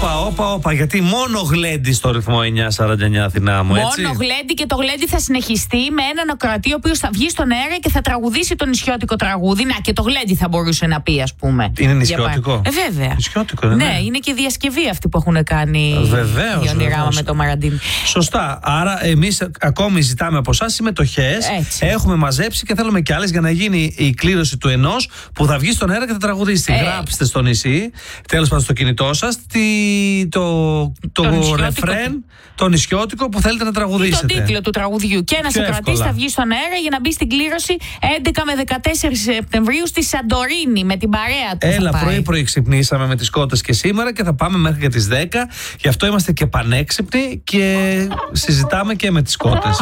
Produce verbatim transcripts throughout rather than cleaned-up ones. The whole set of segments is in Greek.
Όπα, όπα, όπα. Γιατί μόνο γλέντι στο ρυθμό εννιά σαράντα εννιά, Αθηνά μου, έτσι. Μόνο γλέντι, και το γλέντι θα συνεχιστεί με έναν ακροατή ο οποίος θα βγει στον αέρα και θα τραγουδήσει το νησιώτικο τραγούδι. Να, και το γλέντι θα μπορούσε να πει, ας πούμε. Είναι νησιώτικο. Ε, βέβαια. Νησιώτικο, ναι. Ναι, είναι και η διασκευή αυτή που έχουν κάνει. Βεβαίως, η Ονειράμα με το Μαραντίνι. Σωστά. Άρα, εμείς ακόμη ζητάμε από εσάς συμμετοχές. Έχουμε μαζέψει και θέλουμε κι άλλες για να γίνει η κλήρωση του ενός που θα βγει στον αέρα και θα τραγουδήσει. Ε. Γράψτε στο νησί, τέλος πάντων στο κινητό σας, το, το, το ρεφρέν, το νησιώτικο που θέλετε να τραγουδήσετε. Τον τίτλο του τραγουδιού. Και ένας ακροατής θα βγει στον αέρα για να μπει στην κλήρωση έντεκα με δεκατέσσερις Σεπτεμβρίου στη Σαντορίνη με την παρέα του. Έλα, πρωί-πρωί ξυπνήσαμε με τις κότες και σήμερα και θα πάμε μέχρι και τις δέκα. Γι' αυτό είμαστε και πανέξυπνοι και συζητάμε και με τις κότες.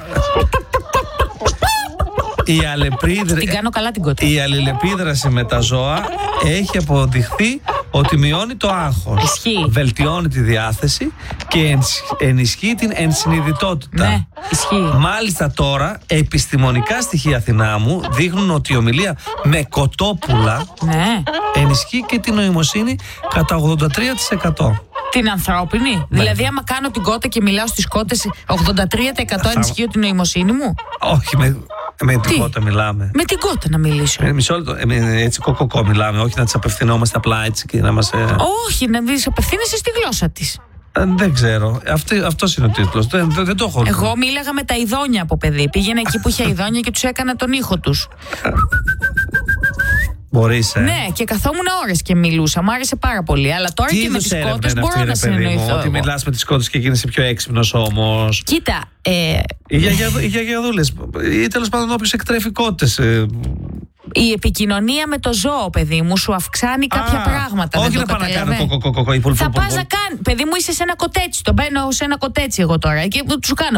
Η, αλληλεπίδρα... την κάνω καλά την κότα. Η αλληλεπίδραση με τα ζώα έχει αποδειχθεί ότι μειώνει το άγχος. Ισχύει. Βελτιώνει τη διάθεση και ενισχύει την ενσυνειδητότητα. Ναι, ισχύει. Μάλιστα τώρα, επιστημονικά στοιχεία, Αθηνά μου, δείχνουν ότι η ομιλία με κοτόπουλα ναι. ενισχύει και την νοημοσύνη κατά ογδόντα τρία τοις εκατό. Την ανθρώπινη. Ναι. Δηλαδή, άμα κάνω την κότα και μιλάω στις κότες, ογδόντα τρία τοις εκατό ενισχύω την νοημοσύνη μου. Όχι, με, με την κότα μιλάμε. Με την κότα να μιλήσω. Ε, μισό λεπτό. Ε, έτσι κοκοκό μιλάμε. Όχι να τις απευθυνόμαστε απλά έτσι και να μας. Ε... Όχι, να τις απευθύνεσαι στη γλώσσα της. Ε, δεν ξέρω. Αυτή, αυτός είναι ο τίτλος. Δεν, δεν, δεν το έχω. Εγώ μίλαγα με τα ειδόνια από παιδί. Πήγαινα εκεί που είχε ειδόνια και τους έκανα τον ήχο τους. Μπορείς, ε. Ναι, και καθόμουν ώρες και μιλούσα. Μου άρεσε πάρα πολύ. Αλλά τώρα τι και με τις κότες μπορώ αυτή, να συνεννοηθώ. Ότι μιλάς με τις κότες και γίνεσαι πιο έξυπνος όμως. Κοίτα. Ε... Οι γιαγιαδούλες. Ή τέλος πάντων όποιος εκτρέφει κότες. Ε... Η επικοινωνία με το ζώο, παιδί μου, σου αυξάνει κάποια Α, πράγματα. Όχι να πάω να κάνω κοκοκοκοκο. Θα πας να κάνει. Παιδί μου, είσαι σε ένα κοτέτσι. Το μπαίνω σε ένα κοτέτσι εγώ τώρα. Και σου κάνω.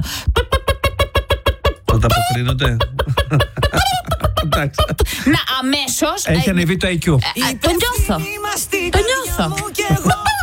Θα τα αποκρίνονται. Να αμέσως. Έχει ανεβεί το άι κιου. Το νιώθω. Το νιώθω.